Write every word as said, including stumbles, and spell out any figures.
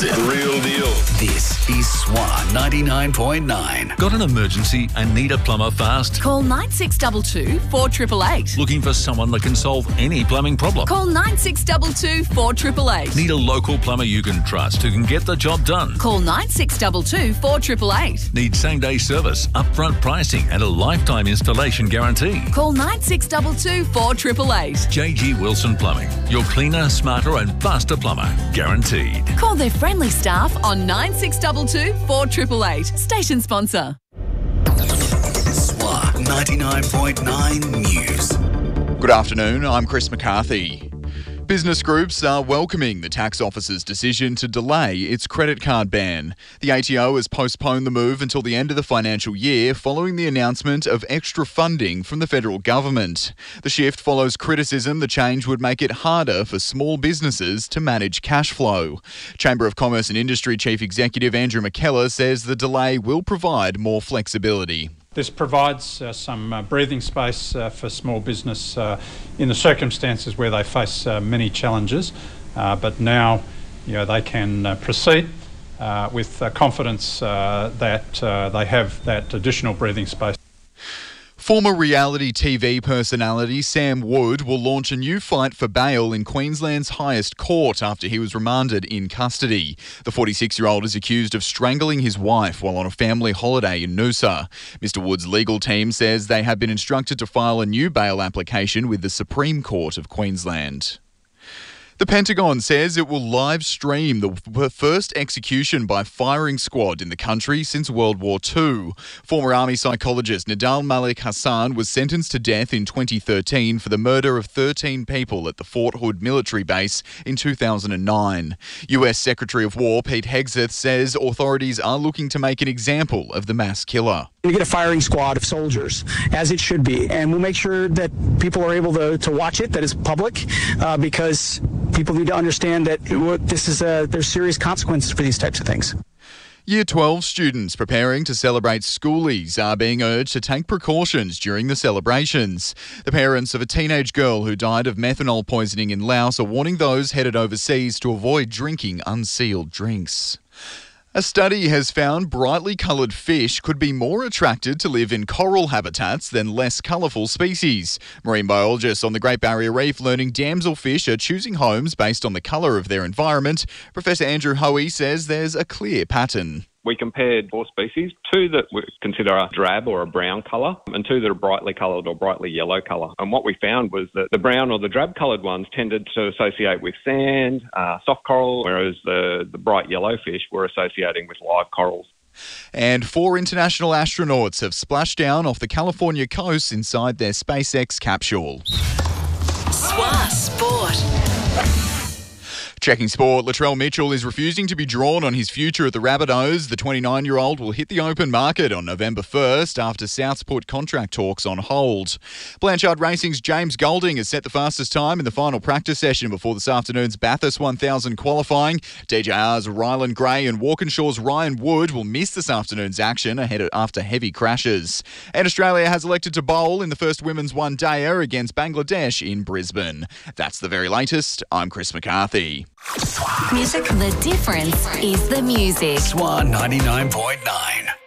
Is it? Real deal. This is Swan ninety-nine point nine. Got an emergency and need a plumber fast? Call nine six two two, four eight eight eight. Looking for someone that can solve any plumbing problem? Call nine six two two, four eight eight eight. Need a local plumber you can trust who can get the job done? Call nine six two two, four eight eight eight. Need same-day service, upfront pricing and a lifetime installation guarantee? Call nine six two two, four eight eight eight. J G Wilson Plumbing. Your cleaner, smarter and faster plumber. Guaranteed. Call their friendly staff on nine six two two, four eight eight eight. Station sponsor. Swan ninety-nine point nine News. Good afternoon, I'm Chris McCarthy. Business groups are welcoming the tax office's decision to delay its credit card ban. The A T O has postponed the move until the end of the financial year following the announcement of extra funding from the federal government. The shift follows criticism the change would make it harder for small businesses to manage cash flow. Chamber of Commerce and Industry Chief Executive Andrew McKellar says the delay will provide more flexibility. This provides uh, some uh, breathing space uh, for small business uh, in the circumstances where they face uh, many challenges, uh, but now you know, they can uh, proceed uh, with uh, confidence uh, that uh, they have that additional breathing space. Former reality T V personality Sam Wood will launch a new fight for bail in Queensland's highest court after he was remanded in custody. The forty-six-year-old is accused of strangling his wife while on a family holiday in Noosa. Mister Wood's legal team says they have been instructed to file a new bail application with the Supreme Court of Queensland. The Pentagon says it will live stream the first execution by firing squad in the country since World War Two. Former Army psychologist Nidal Malik Hassan was sentenced to death in twenty thirteen for the murder of thirteen people at the Fort Hood military base in two thousand nine. U S Secretary of War Pete Hegseth says authorities are looking to make an example of the mass killer. We get a firing squad of soldiers, as it should be, and we'll make sure that people are able to, to watch it, that it's public, uh, because people need to understand that it, this is a, there's serious consequences for these types of things. Year twelve students preparing to celebrate schoolies are being urged to take precautions during the celebrations. The parents of a teenage girl who died of methanol poisoning in Laos are warning those headed overseas to avoid drinking unsealed drinks. A study has found brightly coloured fish could be more attracted to live in coral habitats than less colourful species. Marine biologists on the Great Barrier Reef learning damselfish are choosing homes based on the colour of their environment. Professor Andrew Hoey says there's a clear pattern. We compared four species, two that we consider a drab or a brown colour and two that are brightly coloured or brightly yellow colour. And what we found was that the brown or the drab coloured ones tended to associate with sand, uh, soft coral, whereas the, the bright yellow fish were associating with live corals. And four international astronauts have splashed down off the California coast inside their SpaceX capsule. Swa Sport. Checking sport, Latrell Mitchell is refusing to be drawn on his future at the Rabbitohs. The twenty-nine-year-old will hit the open market on November first after Souths put contract talks on hold. Blanchard Racing's James Golding has set the fastest time in the final practice session before this afternoon's Bathurst one thousand qualifying. D J R's Rylan Gray and Walkinshaw's Ryan Wood will miss this afternoon's action ahead of, after heavy crashes. And Australia has elected to bowl in the first women's one-dayer against Bangladesh in Brisbane. That's the very latest. I'm Chris McCarthy. Music, the difference is the music. Swan ninety-nine point nine.